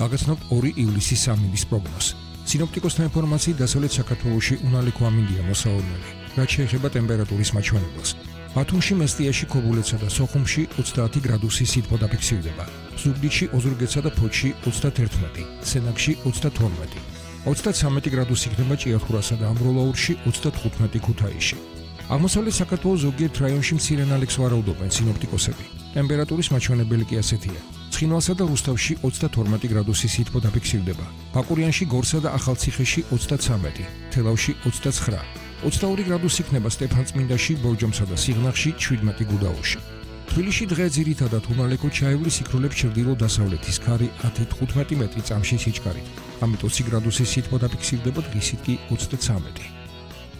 გაგაცნობთ 2 ივლისის სამინდის პროგნოზს. სინოპტიკოსთა ინფორმაციით დასავლეთ საქართველოში უნალიქო ამინდია მოსავალნელი, რაც შეეხება ტემპერატურის მაჩვენებელს. ბათუმში, მესტიაში, ქობულეთსა და სოხუმში 30 გრადუსი სითბო დაფიქსირდება. ზუგდიდში, ოზურგეთსა და ფოთში 31, სენაკში 32. 33 გრადუსი იქნება ჭიათურასა და ამბროლაურში, 35 ქუთაისში. აღმოსავლეთ საქართველოს ზოგიერთ რაიონში მცირე ნალექს ვარაუდობენ სინოპტიკოსები. ტემპერატურის მაჩვენებელი კი ასეთია. ცხინვალსა და რუსთავში 32 გრადუსი სითბო დაფიქსირდება. ბაკურიანში, გორსა და ახალციხეში 33, თელავში 29. 22 გრადუსი იქნება სტეფანწმინდაში, ბორჯომსა და სიღნაღში, 17 გუდაუთში. თბილისში დღე ძირითადად უნალექო ჩაივლის იქროლებს ჩრდილო-დასავლეთის ქარი 10-15 მეტრი წამში სიჩქარით. ამით 20 გრადუსი სითბო დაფიქსირდება, დღისით კი 33.